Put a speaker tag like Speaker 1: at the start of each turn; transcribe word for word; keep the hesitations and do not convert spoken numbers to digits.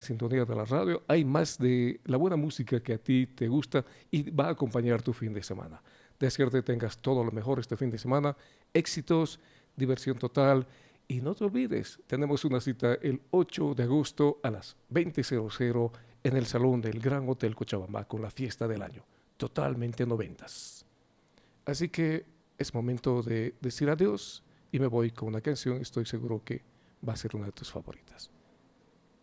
Speaker 1: sintonía de la radio. Hay más de la buena música que a ti te gusta y va a acompañar tu fin de semana. Deseo que tengas todo lo mejor este fin de semana, éxitos, diversión total. Y no te olvides, tenemos una cita el ocho de agosto a las veinte en el salón del Gran Hotel Cochabamba con la fiesta del año. Totalmente noventas. Así que es momento de decir adiós y me voy con una canción. Estoy seguro que va a ser una de tus favoritas.